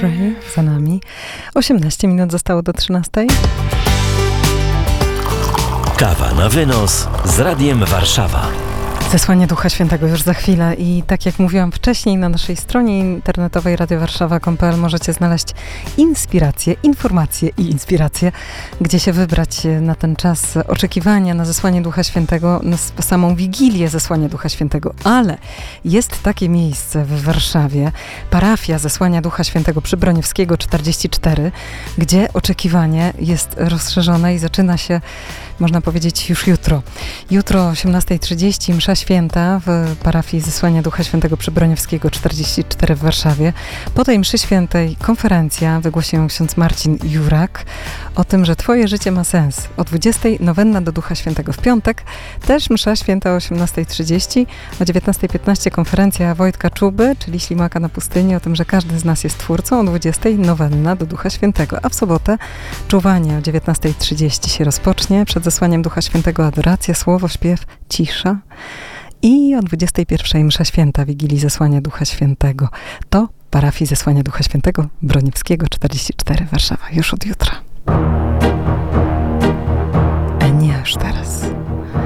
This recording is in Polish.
Country za nami. 18 minut zostało do 13. Kawa na wynos z Radiem Warszawa. Zesłanie Ducha Świętego już za chwilę i tak jak mówiłam wcześniej, na naszej stronie internetowej radiowarszawa.pl możecie znaleźć inspiracje, informacje i inspiracje, gdzie się wybrać na ten czas oczekiwania na zesłanie Ducha Świętego, na samą Wigilię zesłania Ducha Świętego. Ale jest takie miejsce w Warszawie, parafia zesłania Ducha Świętego przy Broniewskiego 44, gdzie oczekiwanie jest rozszerzone i zaczyna się, można powiedzieć, już jutro. Jutro o 18:30 msza święta w parafii Zesłania Ducha Świętego przy Broniewskiego 44 w Warszawie. Po tej mszy świętej konferencja wygłosi ją ksiądz Marcin Jurak o tym, że Twoje życie ma sens. O 20:00 nowenna do Ducha Świętego. W piątek też msza święta o 18:30. O 19:15 konferencja Wojtka Czuby, czyli Ślimaka na pustyni, o tym, że każdy z nas jest twórcą. O 20:00 nowenna do Ducha Świętego. A w sobotę czuwanie o 19:30 się rozpocznie. Przed zesłaniem Ducha Świętego adoracja, słowo, śpiew, cisza. I o 21:00 msza święta Wigilii Zesłania Ducha Świętego. To parafii Zesłania Ducha Świętego Broniewskiego 44 Warszawa. Już od jutra.